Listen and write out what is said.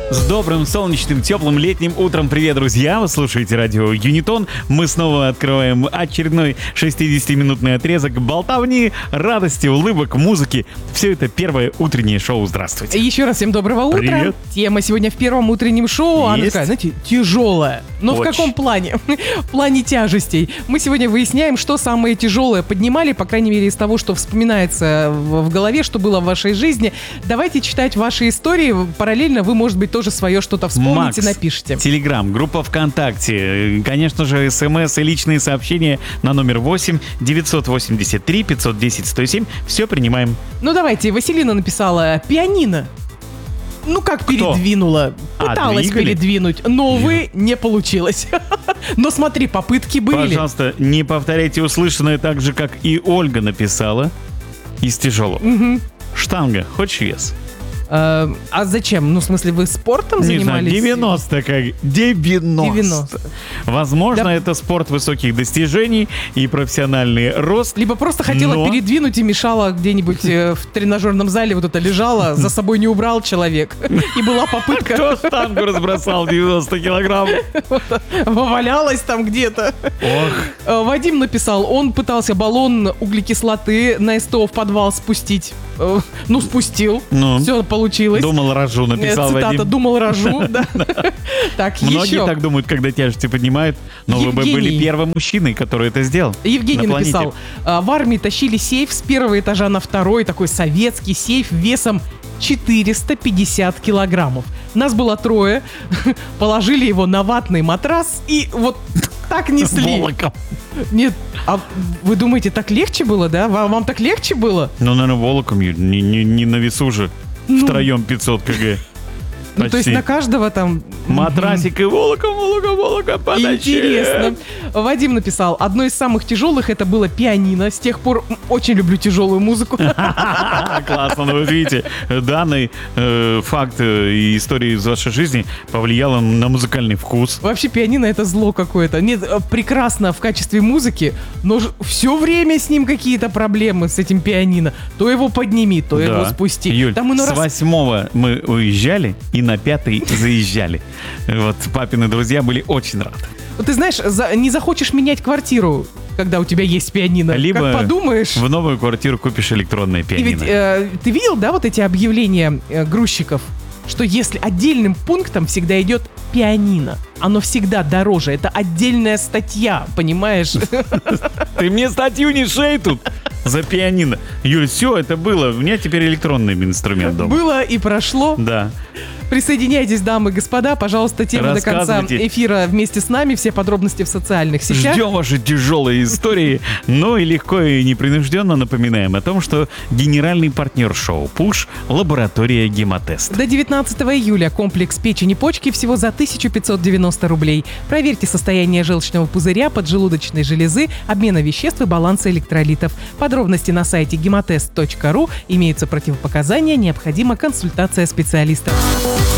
С добрым, солнечным, теплым летним утром. Привет, друзья! Вы слушаете радио Юнитон. Мы снова открываем очередной 60-минутный отрезок болтовни, радости, улыбок, музыки. Все это первое утреннее шоу. Здравствуйте. Еще раз всем доброго утра. Привет. Тема сегодня в первом утреннем шоу, она такая, знаете, тяжелая. Но Очень. в каком плане? В плане тяжестей. Мы сегодня выясняем, что самое тяжелое поднимали, по крайней мере, из того, что вспоминается в голове, что было в вашей жизни. Давайте читать ваши истории. Параллельно вы, может быть, тоже свое что-то вспомните, напишите. Телеграм, группа ВКонтакте, конечно же, СМС и личные сообщения на номер 8 983 510 107. Все принимаем. Ну, давайте. Василина написала «Пианино». Ну, как передвинула. Пыталась двигали? передвинуть, но, увы, не получилось. Но смотри, попытки были. Пожалуйста, не повторяйте услышанное так же, как и Ольга написала из тяжелого. Штанга, хочешь вес? А зачем? Ну, в смысле, вы спортом Не знаю, занимались? 90 как. 90. Возможно, Да. это спорт высоких достижений и профессиональный рост. Либо просто хотела Но- передвинуть и мешала где-нибудь в тренажерном зале, вот это лежала, за собой не убрал человек. И была попытка, Кто штангу разбросал 90 килограмм? валялась там где-то. Ох, Вадим написал, он пытался баллон углекислоты на СТО в подвал спустить. Ну, спустил. Ну. Все получилось. думал, рожу, написал Цитата, Вадим. думал, рожу. Да. Так, Многие еще. так думают, когда тяжести поднимают, но вы бы были Евгений. первым мужчиной, который это сделал. Евгений на планете. написал, в армии тащили сейф с первого этажа на второй, такой советский сейф весом 450 килограммов. Нас было 3, положили его на ватный матрас и вот так несли. Волоком. Нет, а вы думаете, так легче было, да? Вам так легче было? Ну, наверное, волоком, Юль, не на весу же. Втроем 500 кг. Ну, то есть Почти. на каждого там... Матрасик и волоком, потащи. Интересно. Вадим написал, одно из самых тяжелых это было пианино. С тех пор очень люблю тяжелую музыку. Классно, ну вы видите, данный факт и история из вашей жизни повлияла на музыкальный вкус. Вообще пианино это зло какое-то. Нет, прекрасно в качестве музыки, но все время с ним какие-то проблемы с этим пианино. То его подними, то его спусти. Юль, Там иной с раз... 8-го мы уезжали и на 5-й заезжали. Вот папины друзья были очень рады. Вот ты знаешь, не захочешь менять квартиру, когда у тебя есть пианино. Либо как подумаешь... в новую квартиру купишь электронное И пианино. ведь ты видел, да, вот эти объявления грузчиков, что если отдельным пунктом всегда идет пианино, оно всегда дороже, это отдельная статья, понимаешь? Ты мне статью не шей тут за пианино. Юль, все это было. У меня теперь электронный инструмент дома. Было и прошло. Да. Присоединяйтесь, дамы и господа, пожалуйста, тема до конца Рассказывайте. эфира вместе с нами, все подробности в социальных сетях. Ждем ваши тяжелые истории, но и легко и непринужденно напоминаем о том, что генеральный партнер шоу «Пуш» — лаборатория «Гемотест». До 19 июля комплекс печени-почки всего за 1590 рублей. Проверьте состояние желчного пузыря, поджелудочной железы, обмена веществ и баланса электролитов. Подробности на сайте gematest.ru. Имеются противопоказания, необходима консультация специалиста.